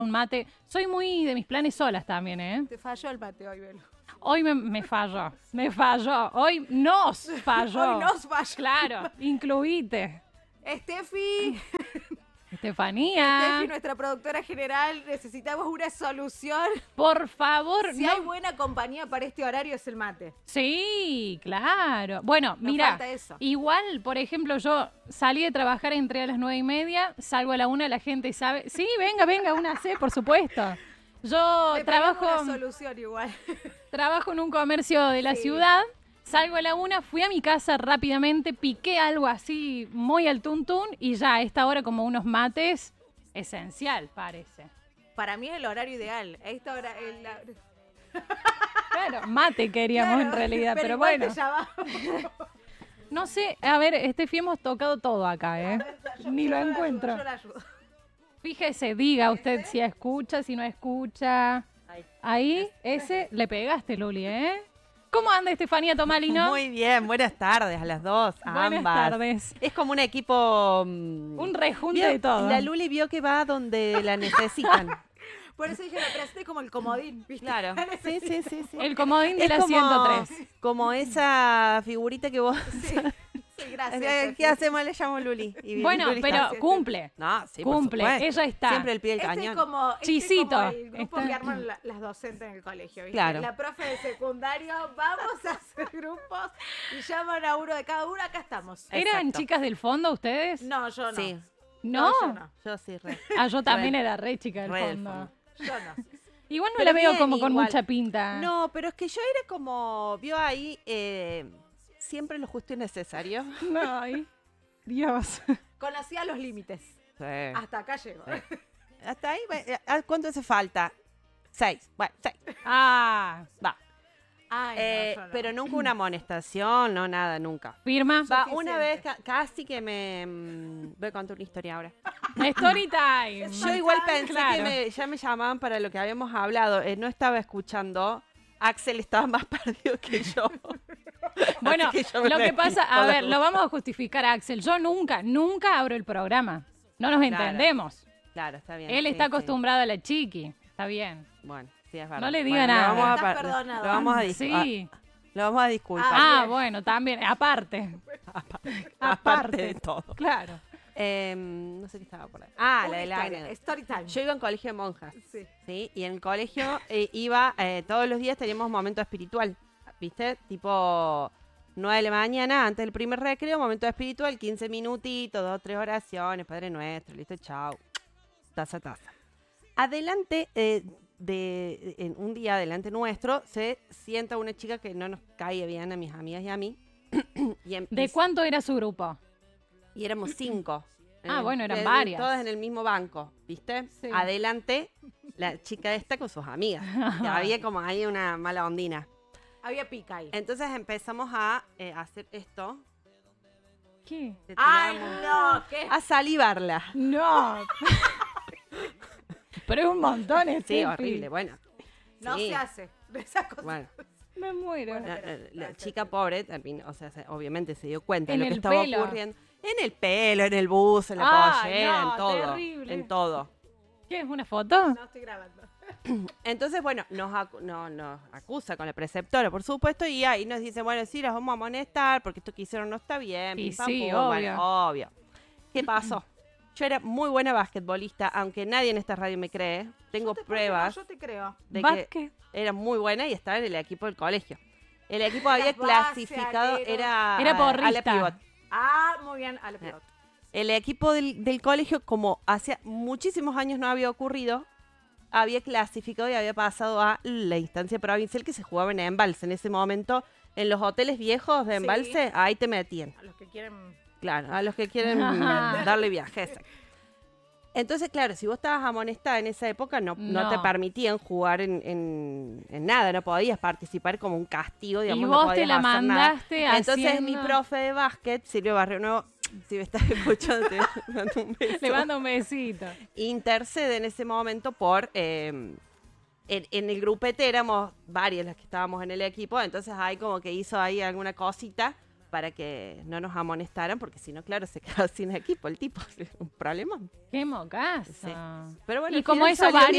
un mate. Soy muy de mis planes solas también, ¿eh? Te falló el mate hoy, Belu. Hoy me falló, Hoy nos falló. Hoy nos falló. Claro, incluite. Estefi, Estefanía, nuestra productora general, necesitamos una solución. por favor. Si hay buena compañía para este horario es el mate. Sí, claro. Bueno, Nos mira, falta eso. igual, por ejemplo, yo salí de trabajar, entré a las 9:30, salgo a la 1, la gente sabe. Sí, venga, una C, por supuesto. Yo Le pegamos trabajo una solución igual. en un comercio de la ciudad, salgo a la 1, fui a mi casa rápidamente, piqué algo así muy al tuntún y ya a esta hora como unos mates, esencial parece. Para mí es el horario ideal. A esta hora Claro, mate queríamos claro, en realidad, pero igual bueno. te llamamos. No sé, a ver, Estefi, hemos tocado todo acá, ¿eh? Ni lo encuentro. Yo la ayudo. Fíjese, diga usted si escucha, si no escucha. Ahí, ese, le pegaste, Luli, ¿eh? ¿Cómo anda Estefanía Tomalino? Muy bien, buenas tardes a las dos, a Buenas ambas. tardes. Es como un equipo... Un rejunte vio- de todo. La Luli vio que va donde la necesitan. Por eso dije, la presenté como el comodín, ¿viste? Claro. La Sí, necesito. sí. El comodín de Es la como, 103. como esa figurita que vos... Sí, gracias. ¿Qué hacemos? Le llamo Luli. Y Bueno, Luli pero está- cumple. No, sí, por Cumple, supuesto. ella está. Siempre el pie del Este es cañón. como, Chisito. el grupo Está- que arman las docentes en el colegio, ¿viste? Claro. La profe de secundario, vamos a hacer grupos y llaman a uno de cada uno, acá estamos. ¿Eran Exacto. chicas del fondo ustedes? No, yo no. Sí, ¿No? yo no. yo sí, re. Ah, yo también era re chica del Re del fondo. fondo. Yo no. Igual no Pero la veo bien, como con igual. mucha pinta. No, pero es que yo era como... Vio ahí... siempre lo justo y necesario. Ay, Dios. Conocía los límites. Sí. Hasta acá llego. Hasta ahí, ¿cuánto hace falta? 6. Bueno, 6. Ah, Va. Ay, no, yo no. Pero nunca una amonestación, no, nada, nunca. firma. Va, Suficiente. una vez casi que me... voy a contar una historia ahora. Story time. Yo igual pensé Claro. que ya me llamaban para lo que habíamos hablado. No estaba escuchando. Axel estaba más perdido que yo. Bueno, Así que yo me lo que metí pasa, a con ver, la- lo vamos a justificar, Axel. Yo nunca abro el programa. No nos Claro. entendemos. Claro, está bien. Él sí, está sí. acostumbrado a la chiqui. Está bien. Bueno, sí, es verdad. No le diga Bueno, nada. Lo vamos a, Estás par- perdonado. lo vamos a Sí. lo vamos a disculpar. Ah, bien. bueno, también. Aparte. Aparte de todo. Claro. No sé qué estaba por ahí. Ah, Una la de la historia, anécdota. story time. Yo iba en colegio de monjas, Sí. ¿sí? Y en el colegio iba, todos los días teníamos momento espiritual, ¿viste? Tipo 9 de la mañana, antes del primer recreo, momento espiritual, 15 minutitos, 2 o 3 oraciones, Padre Nuestro, listo, chao. Taza. Adelante, en un día adelante nuestro, se sienta una chica que no nos caía bien a mis amigas y a mí. ¿De cuánto era su grupo? Y éramos 5. Ah, bueno, eran varias. Todas en el mismo banco, ¿viste? Sí. Adelante, la chica esta con sus amigas. Y había como ahí una mala ondina. Había pica ahí. Entonces empezamos a hacer esto. ¿Qué? Le Ay, tiramos no, qué a salivarla. No. Pero es un montón, Sí, Estefi. horrible, bueno. no Sí, se hace. Esa cosa. Bueno, Me muero. la chica pobre, también, o sea, obviamente se dio cuenta En de lo que el estaba pelo. ocurriendo. En el pelo, en el bus, en la Ay, pollera, no, en todo. terrible. En todo. ¿Qué es una foto? No estoy grabando. Entonces, bueno, nos acusa con la preceptora, por supuesto, y ahí nos dice, bueno, sí, las vamos a amonestar porque esto que hicieron no está bien. Y pim, pam, sí, pum. obvio. Bueno, obvio. ¿Qué pasó? Yo era muy buena basquetbolista, aunque nadie en esta radio me cree. Tengo pruebas Yo te creo. de que Básquet. era muy buena y estaba en el equipo del colegio. El equipo había Las bases, clasificado, alero. era Era a la porrista. pivot. Ah, muy bien, a la pelota. El equipo del colegio, como hace muchísimos años no había ocurrido, había clasificado y había pasado a la instancia provincial que se jugaba en Embalse. En ese momento, en los hoteles viejos de Sí. Embalse, ahí te metían. A los que quieren. Claro, a los que quieren darle viajes. Entonces, claro, si vos estabas amonestada en esa época, no te No. permitían jugar en nada, no podías participar como un castigo, digamos, Y no vos podías te la hacer nada. mandaste Entonces mi haciendo- profe de básquet, Silvio Barrio Nuevo, si me estás escuchando, te mando un beso. Le mando un besito. Intercede en ese momento por... en el grupete éramos varias las que estábamos en el equipo, entonces ahí como que hizo ahí alguna cosita para que no nos amonestaran, porque si no, claro, se quedó sin equipo el tipo. Un problema. Qué mocazo. Sí. Pero bueno, Y al como final eso salió varios